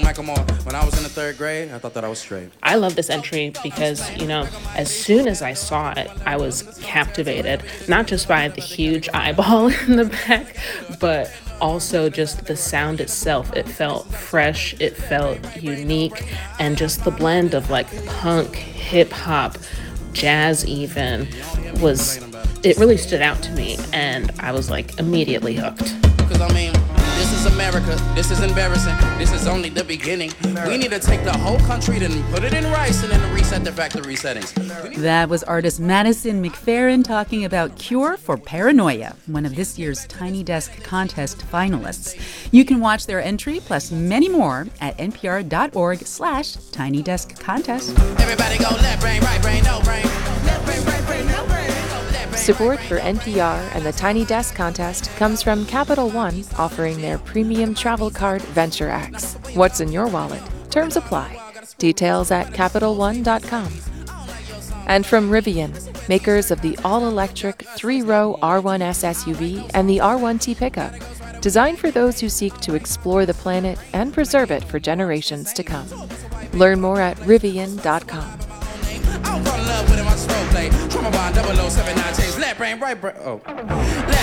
Macklemore. When I was in the third grade, I thought that I was straight. I love this entry because, as soon as I saw it, I was captivated, not just by the huge eyeball in the back, but also just the sound itself. It felt fresh, it felt unique, and just the blend of like punk, hip hop, jazz even it really stood out to me, and I was like immediately hooked. Because I mean, this is America. This is embarrassing. This is only the beginning. We need to take the whole country and put it in rice and then reset the factory settings. That was artist Madison McFerrin talking about Cure for Paranoia, one of this year's Tiny Desk Contest finalists. You can watch their entry plus many more at npr.org/tinydeskcontest. Everybody go left brain, right brain, no brain. Left brain, right brain, no brain. Support for NPR and the Tiny Desk Contest comes from Capital One, offering their premium travel card Venture X. What's in your wallet? Terms apply. Details at CapitalOne.com. And from Rivian, makers of the all-electric 3-row R1S SUV and the R1T pickup, designed for those who seek to explore the planet and preserve it for generations to come. Learn more at Rivian.com. I don't fall in love with him, I just role play. Trauma bond 0079 change. Left brain, right brain. Oh.